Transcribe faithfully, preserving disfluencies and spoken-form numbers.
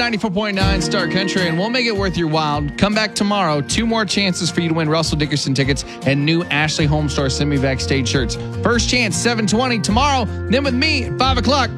ninety-four point nine Star Country, and we'll make it worth your while. Come back tomorrow. Two more chances for you to win Russell Dickerson tickets and new Ashley Home Store Send Me Backstage shirts. First chance, seven twenty tomorrow. Then with me at five o'clock.